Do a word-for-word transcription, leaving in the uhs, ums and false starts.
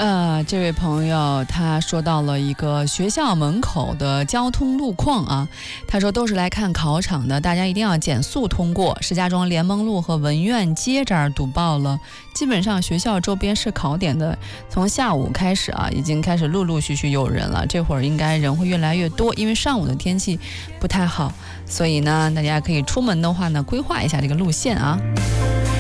呃，这位朋友他说到了一个学校门口的交通路况啊，他说都是来看考场的，大家一定要减速通过。石家庄联盟路和文苑街这儿堵爆了，基本上学校周边是考点的，从下午开始啊，已经开始陆陆续续有人了，这会儿应该人会越来越多，因为上午的天气不太好，所以呢，大家可以出门的话呢，规划一下这个路线啊。